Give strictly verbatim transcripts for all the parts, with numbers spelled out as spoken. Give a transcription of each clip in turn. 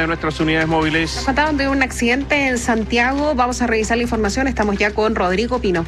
de nuestras unidades móviles. Nos contaron de un accidente en Santiago. Vamos a revisar la información. Estamos ya con Rodrigo Pino.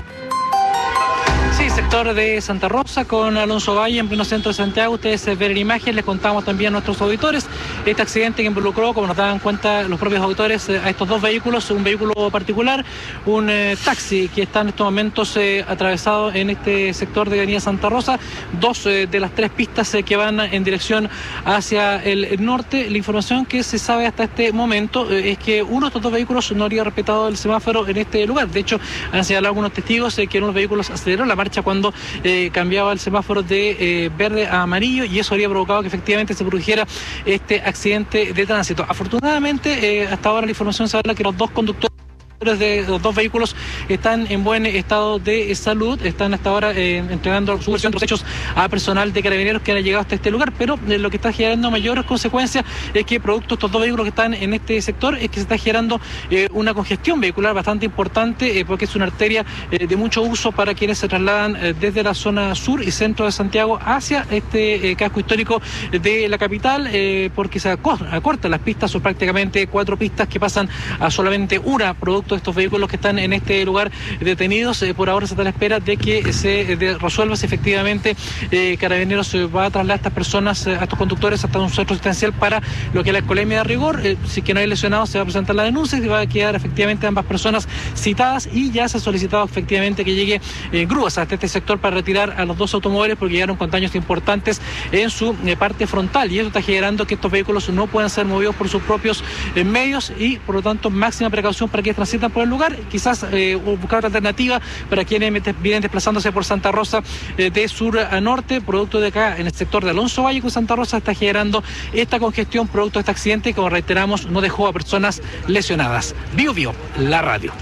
Sí, sector de Santa Rosa con Alonso Valle en pleno centro de Santiago. Ustedes ven en imagen, les contamos también a nuestros auditores este accidente que involucró, como nos daban cuenta los propios auditores, a estos dos vehículos, un vehículo particular, un eh, taxi que está en estos momentos eh, atravesado en este sector de Avenida Santa Rosa, dos eh, de las tres pistas eh, que van en dirección hacia el, el norte. La información que se sabe hasta este momento eh, es que uno de estos dos vehículos no habría respetado el semáforo en este lugar. De hecho, han señalado algunos testigos eh, que uno de los vehículos aceleró la marcha cuando eh, cambiaba el semáforo de eh, verde a amarillo, y eso habría provocado que efectivamente se produjera este accidente de tránsito. Afortunadamente, eh, hasta ahora la información se habla que los dos conductores de los dos vehículos están en buen estado de salud, están hasta ahora eh, entregando su versión de los hechos a personal de Carabineros que han llegado hasta este lugar, pero eh, lo que está generando mayores consecuencias es que producto de estos dos vehículos que están en este sector es que se está generando eh, una congestión vehicular bastante importante, eh, porque es una arteria eh, de mucho uso para quienes se trasladan eh, desde la zona sur y centro de Santiago hacia este eh, casco histórico de la capital, eh, porque se acortan las pistas, son prácticamente cuatro pistas que pasan a solamente una, producto de estos vehículos que están en este lugar detenidos. Eh, por ahora se está a la espera de que se de, resuelva si efectivamente eh, Carabineros eh, va a trasladar a estas personas, eh, a estos conductores, hasta un centro asistencial para lo que es la alcoholemia de rigor. Eh, si que no hay lesionados, se va a presentar la denuncia y va a quedar efectivamente ambas personas citadas, y ya se ha solicitado efectivamente que llegue eh, grúas hasta este sector para retirar a los dos automóviles porque llegaron con daños importantes en su eh, parte frontal, y eso está generando que estos vehículos no puedan ser movidos por sus propios eh, medios, y por lo tanto máxima precaución para quienes transitan por el lugar. Quizás eh, buscar otra alternativa para quienes vienen desplazándose por Santa Rosa eh, de sur a norte, producto de acá en el sector de Alonso Valle con Santa Rosa está generando esta congestión producto de este accidente que, como reiteramos, no dejó a personas lesionadas. Bio Bio, la radio.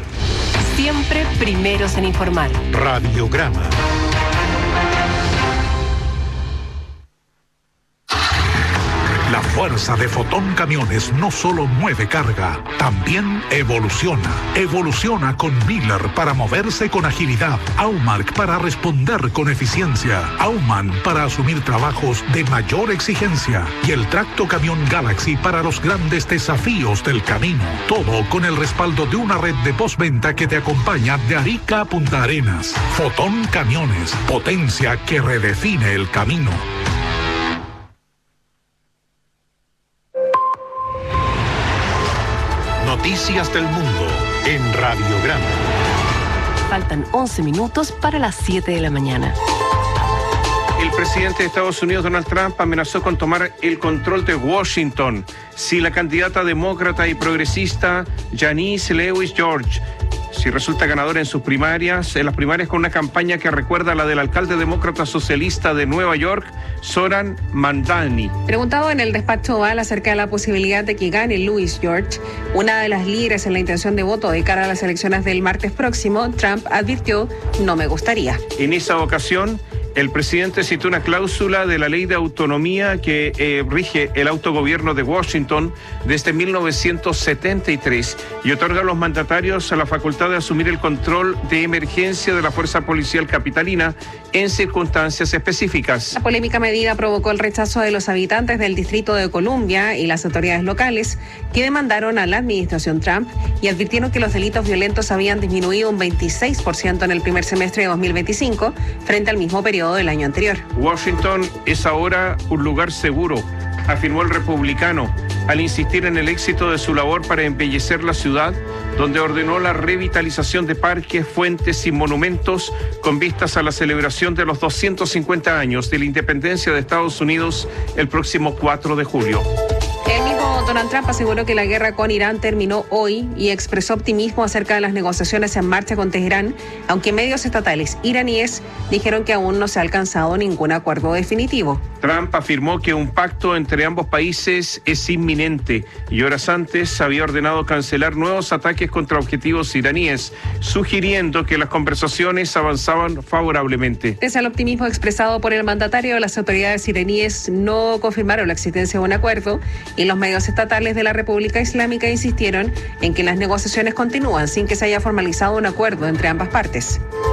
Siempre primeros en informar. Radiograma. La fuerza de Fotón Camiones no solo mueve carga, también evoluciona. Evoluciona con Miller para moverse con agilidad, Aumark para responder con eficiencia, Auman para asumir trabajos de mayor exigencia y el Tracto Camión Galaxy para los grandes desafíos del camino. Todo con el respaldo de una red de postventa que te acompaña de Arica a Punta Arenas. Fotón Camiones, potencia que redefine el camino. Noticias del mundo en Radiograma. Faltan once minutos para las siete de la mañana. El presidente de Estados Unidos, Donald Trump, amenazó con tomar el control de Washington si la candidata demócrata y progresista Janice Lewis George si resulta ganadora en sus primarias, en las primarias con una campaña que recuerda a la del alcalde demócrata socialista de Nueva York, Zoran Mamdani. Preguntado en el despacho Oval acerca de la posibilidad de que gane Louis George, una de las líderes en la intención de voto de cara a las elecciones del martes próximo, Trump advirtió: no me gustaría. En esa ocasión, el presidente citó una cláusula de la ley de autonomía que eh, rige el autogobierno de Washington desde mil novecientos setenta y tres y otorga a los mandatarios la facultad de asumir el control de emergencia de la Fuerza Policial Capitalina en circunstancias específicas. La polémica medida provocó el rechazo de los habitantes del Distrito de Columbia y las autoridades locales, que demandaron a la administración Trump y advirtieron que los delitos violentos habían disminuido un veintiséis por ciento en el primer semestre de dos mil veinticinco frente al mismo periodo del año anterior. Washington es ahora un lugar seguro, afirmó el republicano, al insistir en el éxito de su labor para embellecer la ciudad, donde ordenó la revitalización de parques, fuentes y monumentos con vistas a la celebración de los doscientos cincuenta años de la independencia de Estados Unidos el próximo cuatro de julio. El mismo Donald Trump aseguró que la guerra con Irán terminó hoy y expresó optimismo acerca de las negociaciones en marcha con Teherán, aunque medios estatales iraníes dijeron que aún no se ha alcanzado ningún acuerdo definitivo. Trump afirmó que un pacto entre ambos países es inminente y horas antes había ordenado cancelar nuevos ataques contra objetivos iraníes, sugiriendo que las conversaciones avanzaban favorablemente. Pese al optimismo expresado por el mandatario, las autoridades iraníes no confirmaron la existencia de un acuerdo y los medios estatales de la República Islámica insistieron en que las negociaciones continúan sin que se haya formalizado un acuerdo entre ambas partes.